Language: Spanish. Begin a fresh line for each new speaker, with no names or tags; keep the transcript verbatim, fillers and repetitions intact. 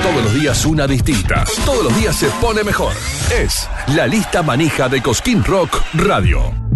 Todos los días una distinta. Todos los días se pone mejor. Es la lista manija de Cosquín Rock Radio.